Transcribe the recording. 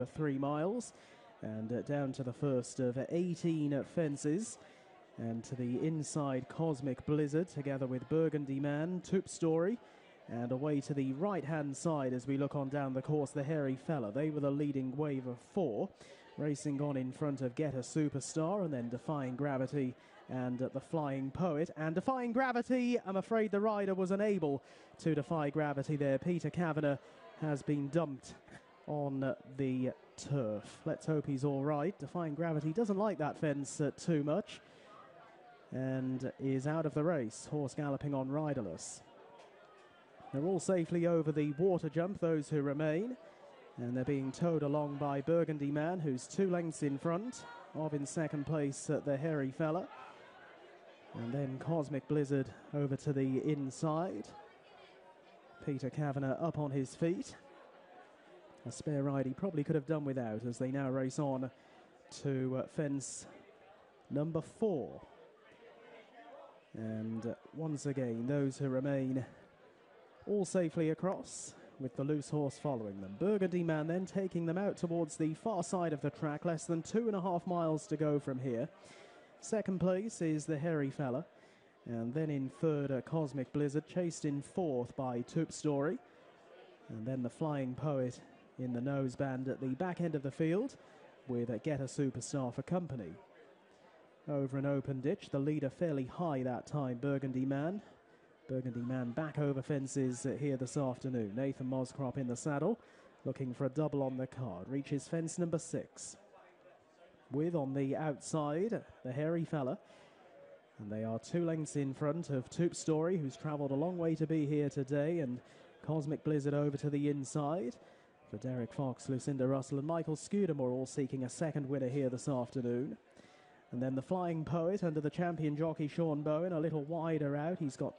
3 miles, and down to the first of 18 fences, and to the inside Cosmic Blizzard together with Burgundy Man, Toop Story, and away to the right hand side as we look on down the course, the Hairy Fella. They were the leading wave of 4, racing on in front of Get a Superstar, and then Defying Gravity and the Flying Poet. And Defying Gravity, I'm afraid the rider was unable to defy gravity there. Peter Kavanagh has been dumped on the turf. Let's hope he's all right. Defying Gravity doesn't like that fence too much and is out of the race, horse galloping on riderless. They're all safely over the water jump, those who remain, and they're being towed along by Burgundy Man, who's 2 lengths in front of, in second place, the Hairy Fella. And then Cosmic Blizzard over to the inside. Peter Kavanagh up on his feet. A spare ride he probably could have done without as they now race on to fence number 4. And once again, those who remain all safely across, with the loose horse following them. Burgundy Man then taking them out towards the far side of the track, less than 2.5 miles to go from here. Second place is the Hairy Fella, and then in third, Cosmic Blizzard, chased in fourth by Toop Story, and then the Flying Poet in the noseband at the back end of the field, with Get a Superstar for company. Over an open ditch, the leader fairly high that time, Burgundy Man. Burgundy Man back over fences here this afternoon. Nathan Moscrop in the saddle, looking for a double on the card. Reaches fence number 6. With on the outside, the Hairy Fella. And they are 2 lengths in front of Toop Story, who's travelled a long way to be here today, and Cosmic Blizzard over to the inside. For Derek Fox, Lucinda Russell and Michael Scudamore all seeking a second winner here this afternoon. And then the Flying Poet under the champion jockey Sean Bowen, a little wider out. He's got